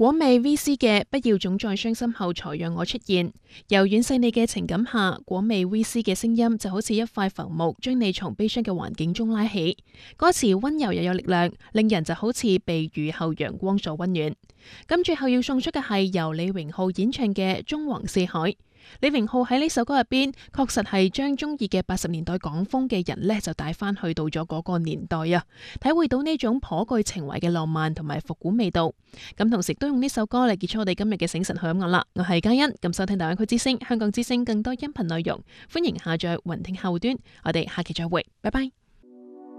果味 V.C 嘅不要總在傷心後才讓我出現，柔軟細膩嘅情感下，果味 V.C 嘅聲音就好似一塊浮木，將你從悲傷嘅環境中拉起。歌詞溫柔又有力量，令人就好似被雨後陽光所溫暖。咁最後要送出嘅係由李榮浩演唱嘅《縱橫四海》。李榮浩喺呢首歌入邊，確實係將中意嘅80年代港風嘅人呢，就帶翻去到咗嗰個年代啊，體會到呢種頗具情懷嘅浪漫同埋復古味道。咁同時都用呢首歌嚟結束我哋今日嘅醒神好音樂啦。我係嘉欣，咁收聽大灣區之聲、香港之聲更多音頻內容，歡迎下載雲聽後端。我哋下期再會，拜拜。